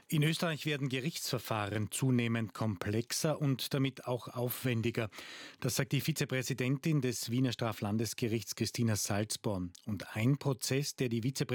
In Österreich werden Gerichtsverfahren zunehmend komplexer und damit auch aufwendiger. Das sagt die Vizepräsidentin des Wiener Straflandesgerichts Christina Salzborn. Und ein Prozess, der die Vizepräsidentin